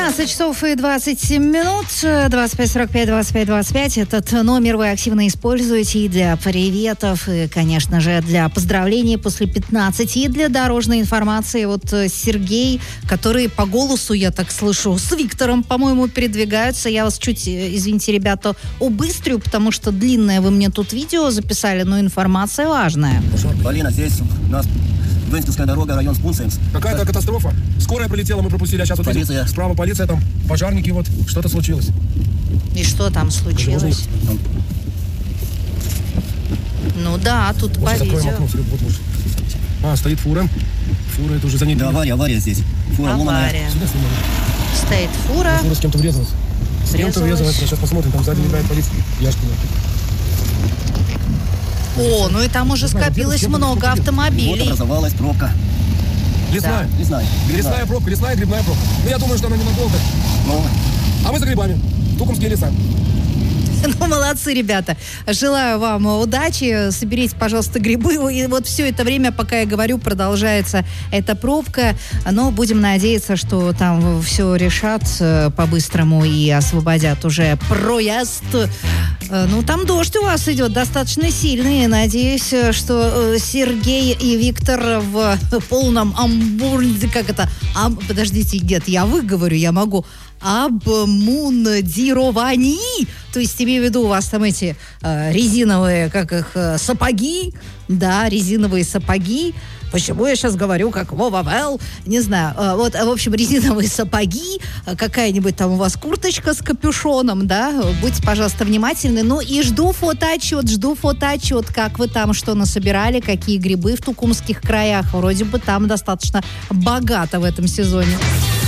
12 часов и 27 минут, 25-45-25-25. Этот номер вы активно используете и для приветов, и, конечно же, для поздравлений после 15, и для дорожной информации. Вот Сергей, который по голосу, я так слышу, с Виктором, по-моему, передвигаются. Я вас чуть, извините, ребята, убыстрю, потому что длинное вы мне тут видео записали, но информация важная. Полина, здесь у нас Венскинская дорога, район Спунсенс. Какая-то катастрофа. Скорая прилетела, мы пропустили, а сейчас вот полиция. видим, справа полиция, там пожарники, вот что-то случилось. И что там случилось? Ну да, тут вот по видео. Стоит фура. Фура, это уже за ней. Да, авария здесь. Фура авария. Стоит фура. Фура с кем-то врезалась. С кем-то врезалась. Сейчас посмотрим, там сзади играет полиция. Яшкина. О, ну и там уже скопилось много автомобилей. Вот образовалась пробка. Лесная. Да, лесная. Лесная пробка, лесная грибная пробка. Ну, я думаю, что она ненадолго. Ну. А мы за грибами. Тукумские леса. Ну, молодцы, ребята. Желаю вам удачи. Соберите, пожалуйста, грибы. И вот все это время, пока я говорю, продолжается эта пробка. Но будем надеяться, что там все решат по-быстрому и освободят уже проезд. Ну, там дождь у вас идет достаточно сильный. Надеюсь, что Сергей и Виктор в полном подождите, нет, я выговорю, я могу. Обмундировании. То есть, имею в виду, у вас там эти резиновые, как их, сапоги. Да, резиновые сапоги. Почему я сейчас говорю, как Вова Вэлл? Не знаю. Вот, в общем, резиновые сапоги, какая-нибудь там у вас курточка с капюшоном, да? Будьте, пожалуйста, внимательны. Ну и жду фотоотчет, как вы там что насобирали, какие грибы в тукумских краях. Вроде бы там достаточно богато в этом сезоне.